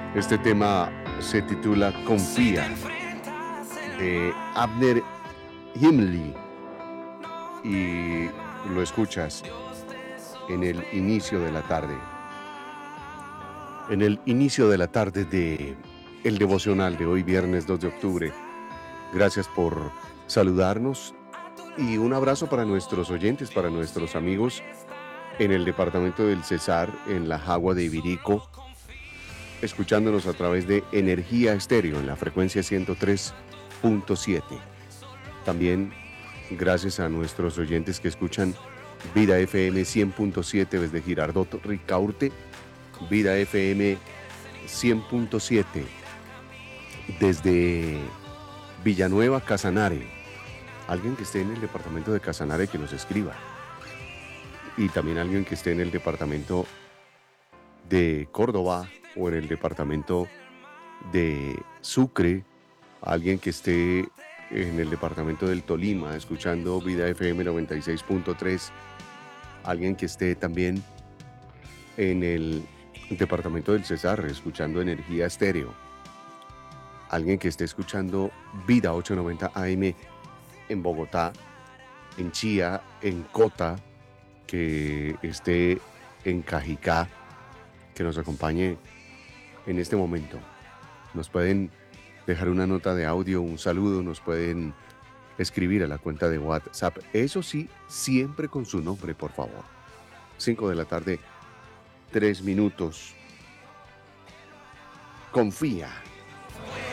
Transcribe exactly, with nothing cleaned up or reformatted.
Este tema se titula Confía, de Abner Himli, y lo escuchas en el inicio de la tarde. En el inicio de la tarde de el devocional de hoy, viernes dos de octubre. Gracias por saludarnos y un abrazo para nuestros oyentes, para nuestros amigos en el departamento del Cesar, en la Jagua de Ibirico, escuchándonos a través de Energía Estéreo en la frecuencia ciento tres punto siete. También gracias a nuestros oyentes que escuchan Vida F M cien punto siete desde Girardot Ricaurte, Vida F M cien punto siete desde Villanueva, Casanare. Alguien que esté en el departamento de Casanare que nos escriba. Y también alguien que esté en el departamento de Córdoba o en el departamento de Sucre, alguien que esté en el departamento del Tolima escuchando Vida F M noventa y seis punto tres, alguien que esté también en el departamento del Cesar escuchando Energía Estéreo, alguien que esté escuchando Vida ochocientos noventa A M en Bogotá, en Chía, en Cota, que esté en Cajicá, que nos acompañe en este momento. Nos pueden dejar una nota de audio, un saludo, nos pueden escribir a la cuenta de WhatsApp. Eso sí, siempre con su nombre, por favor. cinco de la tarde, tres minutos. Confía.